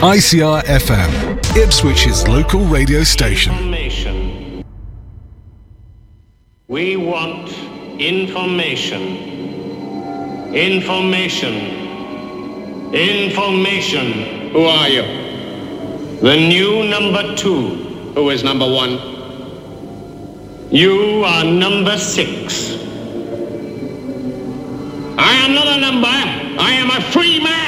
ICR FM, Ipswich's local radio station. Information. We want information. Information. Information. Who are you? The new number 2. Who is number 1? You are number 6. I am not a number. I am a free man.